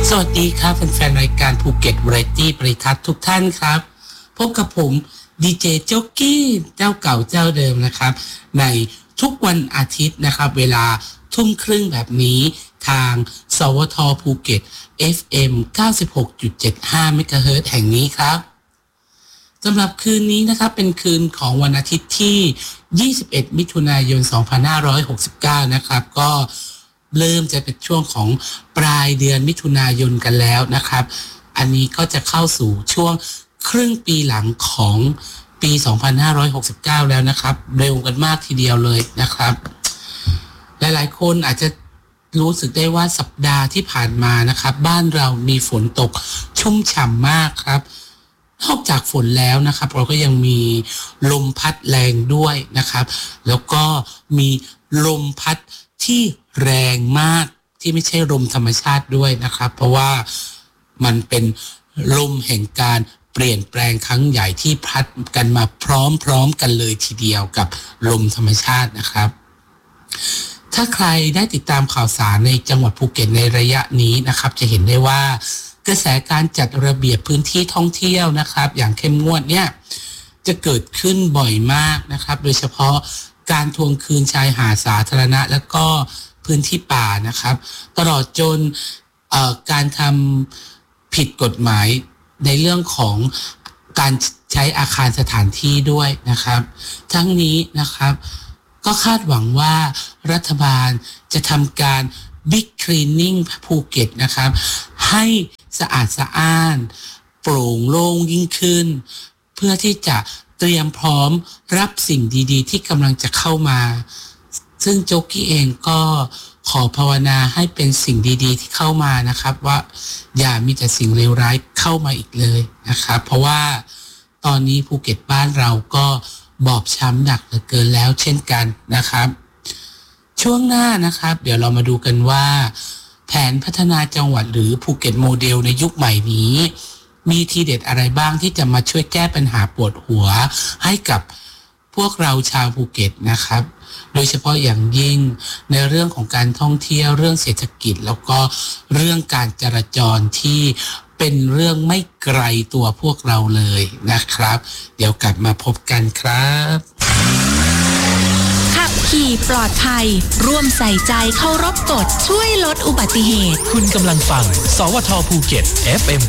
สวัสดีครับแฟนๆรายการภูเก็ตวาไรตี้ปริทัศน์ทุกท่านครับพบกับผมดีเจโจ๊กกี้เจ้าเก่าเจ้าเดิมนะครับในทุกวันอาทิตย์นะครับเวลาทุ่มครึ่งแบบนี้ทางสวทภูเก็ต FM 96.75 เมกะเฮิรตซ์แห่งนี้ครับสำหรับคืนนี้นะครับเป็นคืนของวันอาทิตย์ที่21มิถุนายน2569นะครับก็เริ่มจะเป็นช่วงของปลายเดือนมิถุนายนกันแล้วนะครับอันนี้ก็จะเข้าสู่ช่วงครึ่งปีหลังของปี2569แล้วนะครับเร็วกันมากทีเดียวเลยนะครับหลายๆคนอาจจะรู้สึกได้ว่าสัปดาห์ที่ผ่านมานะครับบ้านเรามีฝนตกชุ่มฉ่ำมากครับนอกจากฝนแล้วนะครับเราก็ยังมีลมพัดแรงด้วยนะครับแล้วก็มีลมพัดที่แรงมากที่ไม่ใช่ลมธรรมชาติด้วยนะครับเพราะว่ามันเป็นลมแห่งการเปลี่ยนแปลงครั้งใหญ่ที่พัดกันมาพร้อมๆกันเลยทีเดียวกับลมธรรมชาตินะครับถ้าใครได้ติดตามข่าวสารในจังหวัดภูเก็ตในระยะนี้นะครับจะเห็นได้ว่ากระแสการจัดระเบียบพื้นที่ท่องเที่ยวนะครับอย่างเข้มงวดเนี่ยจะเกิดขึ้นบ่อยมากนะครับโดยเฉพาะการทวงคืนชายหาดสาธารณะแล้วก็พื้นที่ป่านะครับตลอดจนการทำผิดกฎหมายในเรื่องของการใช้อาคารสถานที่ด้วยนะครับทั้งนี้นะครับก็คาดหวังว่ารัฐบาลจะทำการ Big Cleaning ภูเก็ตนะครับให้สะอาดสะอ้านโปร่งโล่งยิ่งขึ้นเพื่อที่จะเตรียมพร้อมรับสิ่งดีๆที่กำลังจะเข้ามาซึ่งโจ๊กกี้เองก็ขอภาวนาให้เป็นสิ่งดีๆที่เข้ามานะครับว่าอย่ามีแต่สิ่งเลวร้ายเข้ามาอีกเลยนะครับเพราะว่าตอนนี้ภูเก็ตบ้านเราก็บอบช้ำหนักเหลือเกินแล้วเช่นกันนะครับช่วงหน้านะครับเดี๋ยวเรามาดูกันว่าแผนพัฒนาจังหวัดหรือภูเก็ตโมเดลในยุคใหม่นี้มีทีเด็ดอะไรบ้างที่จะมาช่วยแก้ปัญหาปวดหัวให้กับพวกเราชาวภูเก็ตนะครับโดยเฉพาะอย่างยิ่งในเรื่องของการท่องเที่ยวเรื่องเศรษฐกิจแล้วก็เรื่องการจราจรที่เป็นเรื่องไม่ไกลตัวพวกเราเลยนะครับเดี๋ยวกลับมาพบกันครับขับขี่ปลอดภัยร่วมใส่ใจเคารพกฎช่วยลดอุบัติเหตุคุณกำลังฟังสวทภูเก็ต FM